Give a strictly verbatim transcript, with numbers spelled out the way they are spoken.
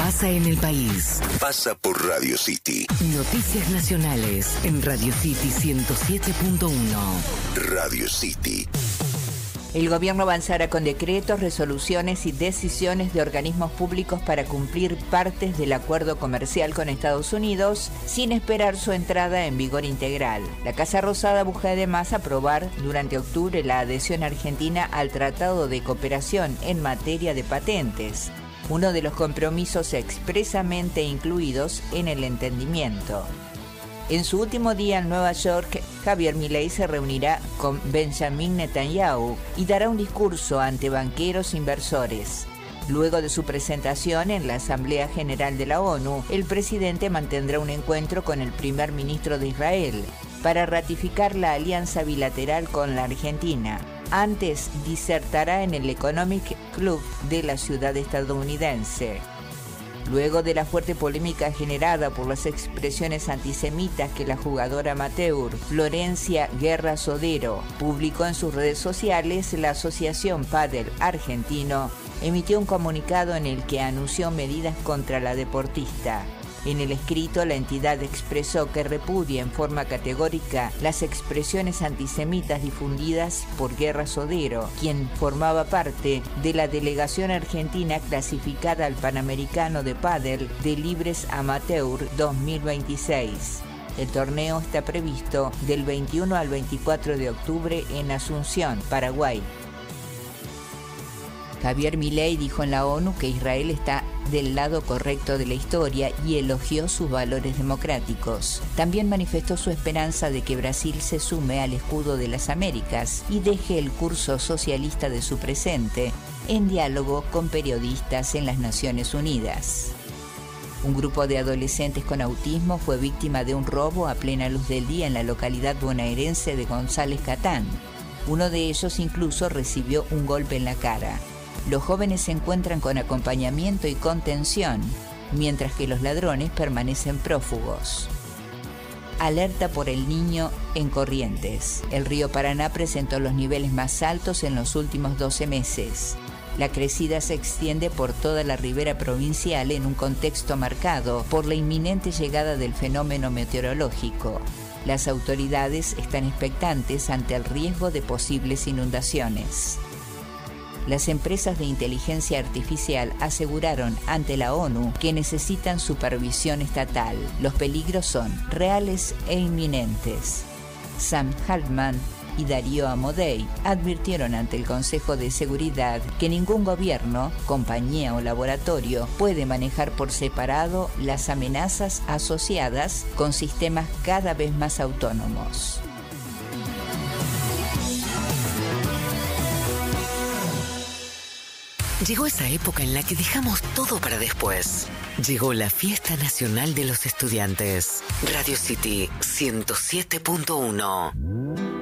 pasa en el país. Pasa por Radio City. Noticias nacionales en Radio City ciento siete punto uno. Radio City. El gobierno avanzará con decretos, resoluciones y decisiones de organismos públicos para cumplir partes del acuerdo comercial con Estados Unidos sin esperar su entrada en vigor integral. La Casa Rosada busca además aprobar durante octubre la adhesión argentina al Tratado de Cooperación en materia de patentes, uno de los compromisos expresamente incluidos en el entendimiento. En su último día en Nueva York, Javier Milei se reunirá con Benjamin Netanyahu y dará un discurso ante banqueros e inversores. Luego de su presentación en la Asamblea General de la ONU, el presidente mantendrá un encuentro con el primer ministro de Israel para ratificar la alianza bilateral con la Argentina. Antes disertará en el Economic Club de la ciudad estadounidense. Luego de la fuerte polémica generada por las expresiones antisemitas que la jugadora amateur Florencia Guerra Sodero publicó en sus redes sociales, la Asociación Pádel Argentino emitió un comunicado en el que anunció medidas contra la deportista. En el escrito, la entidad expresó que repudia en forma categórica las expresiones antisemitas difundidas por Guerra Sodero, quien formaba parte de la delegación argentina clasificada al Panamericano de Pádel de Libres Amateur dos mil veintiséis. El torneo está previsto del veintiuno al veinticuatro de octubre en Asunción, Paraguay. Javier Milei dijo en la ONU que Israel está del lado correcto de la historia y elogió sus valores democráticos. También manifestó su esperanza de que Brasil se sume al escudo de las Américas y deje el curso socialista de su presente en diálogo con periodistas en las Naciones Unidas. Un grupo de adolescentes con autismo fue víctima de un robo a plena luz del día en la localidad bonaerense de González Catán. Uno de ellos incluso recibió un golpe en la cara. Los jóvenes se encuentran con acompañamiento y contención, mientras que los ladrones permanecen prófugos. Alerta por el Niño en Corrientes. El río Paraná presentó los niveles más altos en los últimos doce meses. La crecida se extiende por toda la ribera provincial en un contexto marcado por la inminente llegada del fenómeno meteorológico. Las autoridades están expectantes ante el riesgo de posibles inundaciones. Las empresas de inteligencia artificial aseguraron ante la ONU que necesitan supervisión estatal. Los peligros son reales e inminentes. Sam Altman y Darío Amodei advirtieron ante el Consejo de Seguridad que ningún gobierno, compañía o laboratorio puede manejar por separado las amenazas asociadas con sistemas cada vez más autónomos. Llegó esa época en la que dejamos todo para después. Llegó la Fiesta Nacional de los Estudiantes. Radio City ciento siete punto uno.